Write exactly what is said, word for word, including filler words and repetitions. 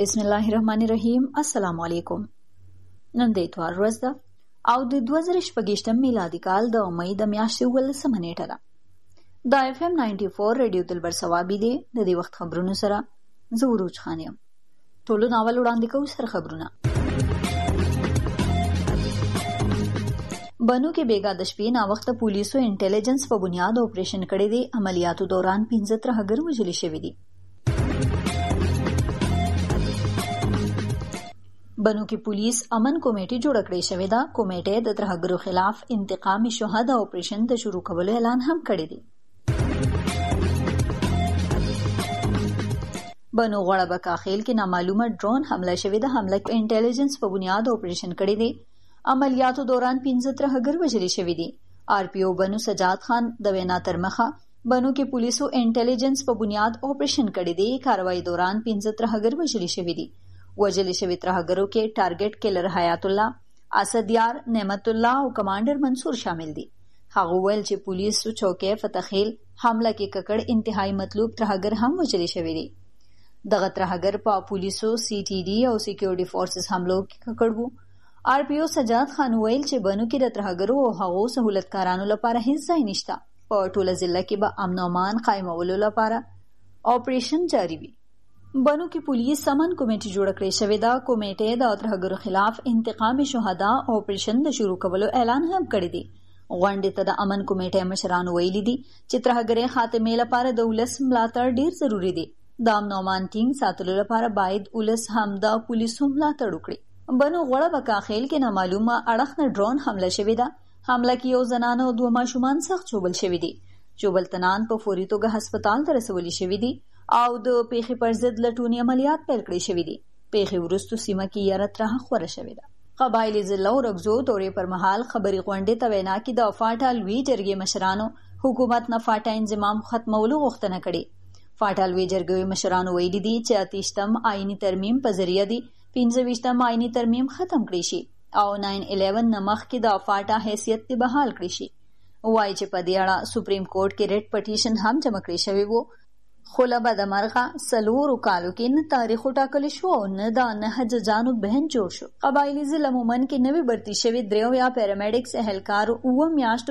بسم الله الرحمن الرحیم. السلام علیکم. نن د اتوار ورځ ده او د دوه زره شپږ میلادي کال د مې د میاشتې اوولسمه نیټه ده. د اف ام نایمټي فور رادیو دلبر ثوابي دی. د دې وخت خبرونو سره زه وروج خان یم. ټولو ناول وړاندې کوو سره خبرونه. بنو کې بیګا د شپې نا وخت پولیسو انټيليجنس په بنیاد اپریشن کړی دی. عملیاتو دوران پنځه ترهګر وژل شوي دي. بنو کې پولیس امن کمیټه جوړ کړې شوې ده. کمیټه د ترهګرو خلاف انتقامي شهدا اپریشن د شروع کولو اعلان هم کړی دی. بنو غړه بکاخیل کې نامعلومه ډرون حمله شوې ده. حمله کې انټيليجنس په بنیاد اپریشن کړی دی. عملیاتو دوران پنځه ترهګر وژل شوي دي. آر پی او بنو سجاد خان د وینا تر مخه بنو کې پولیسو انټيليجنس په بنیاد اپریشن کړی دی. کاروایی دوران پنځه ترهګر وژل شوي دي. وژل شوي ترهګرو کې ټارګټ کلر حیات الله، اسد یار، نعمت الله او کمانډر منصور شامل دي. هغه ویل چې پولیسو چوکۍ فتحخیل حمله کې ککړ انتهایی مطلوب ترهګر هم وژل شوي دي. دغه ترهګر په پولیسو سی ټي ډي او سکیورټي فورسز حملو کې ککړ وو. آر پی او سجاد خان ویل چې بنو کې د ترهګرو او هغو سہولتکارانو لپاره هیڅ ځای نشته. په ټوله ضلع کې به امن او امان قائمولو لپاره اپریشن جاری وي. بنو کې پولیس سمن کمیټه جوړ کړې شوې ده. کمیټه د ترهګرو خلاف انتقامي شهدا اپریشن د شروع کولو اعلان هم کړی دی. غونډې ته د امن کمیټه مشرانو ویلي دي چې ترهګرۍ خاتمې لپاره د ولس ملاتړ ډیر ضروری دی. د امن او امان ټینګ ساتلو لپاره باید ولس هم د پولیسو ملاتړ وکړي. بنو غوړه بکاخیل کې نامعلومه اړخ نه ډرون حمله شوې ده. حمله کې یو زنانه او دوه ماشومان سخت چوبل شوي دي. چوبل تنان په فوري توګه هسپتال ته رسولي شوي دي او د پیښې پر ضد لټونی عملیات پیل کړی شوي دي. پیښې وروستو سیمه کې یره ترهه خوره شوې ده. قبایلي ضلع او رګزو تورې پر مهال خبري غونډې ته وینا کې د فاټا لوی جرګې مشرانو حکومت نه فاټا انضمام ختمولو غوښتنه کړې. فاټا لوی جرګې مشرانو ویلي دي چې اتیشتم آئینی ترمیم په ذریعه دي پنځه ویشتم آئینی ترمیم ختم کړی شي او ناین الیون نمخ کې د فاټا حیثیت ته بحال کړی شي. وایي چې په دې اړه سپریم کورټ کې ریټ پټیشن هم جمع کړی شوی وو. خو له بده مرغه څلورو کالو کې نه تاریخ وټاکل شو او نه د نهه ججانو بهن جوړ شو. قبایلي ضلع مومن کې نوي برتي شوي دریو یا پیرامیډکس اهلکار اوه میاشتو